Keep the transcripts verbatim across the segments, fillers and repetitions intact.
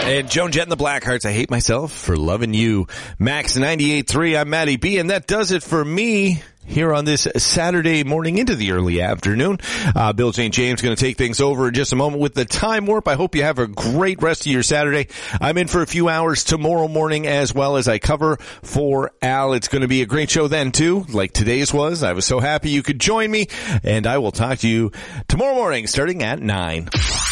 And Joan Jett and the Blackhearts, I Hate Myself for Loving You. Max ninety-eight point three, I'm Matty B, and that does it for me here on this Saturday morning into the early afternoon. Uh, Bill Saint James going to take things over in just a moment with the Time Warp. I hope you have a great rest of your Saturday. I'm in for a few hours tomorrow morning as well as I cover for Al. It's going to be a great show then too, like today's was. I was so happy you could join me, and I will talk to you tomorrow morning starting at nine.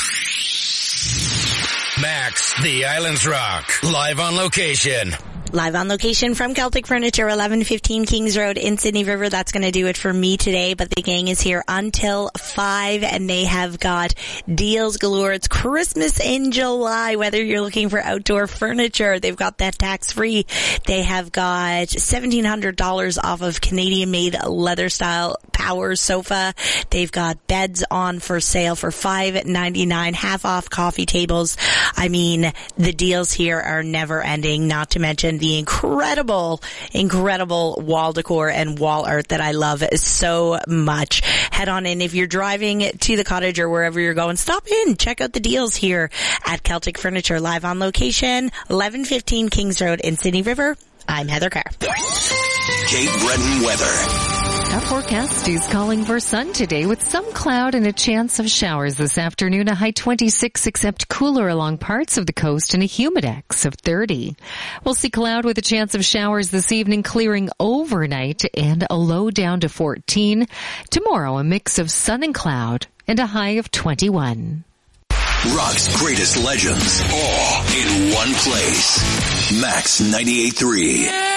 Max, the Islands Rock, live on location. Live on location from Celtic Furniture, eleven fifteen Kings Road in Sydney River. That's going to do it for me today, but the gang is here until five, and they have got deals galore. It's Christmas in July, whether you're looking for outdoor furniture. They've got that tax-free. They have got seventeen hundred dollars off of Canadian-made leather-style power sofa. They've got beds on for sale for five ninety-nine, half off coffee tables. I mean, the deals here are never ending, not to mention the incredible, incredible wall decor and wall art that I love so much. Head on in if you're driving to the cottage or wherever you're going. Stop in. Check out the deals here at Celtic Furniture, live on location, eleven fifteen Kings Road in Sydney River. I'm Heather Carr. Cape Breton weather. Our forecast is calling for sun today with some cloud and a chance of showers this afternoon. A high twenty-six, except cooler along parts of the coast, and a humidex of thirty. We'll see cloud with a chance of showers this evening, clearing overnight, and a low down to fourteen. Tomorrow, a mix of sun and cloud and a high of twenty-one. Rock's greatest legends, all in one place. Max ninety-eight point three.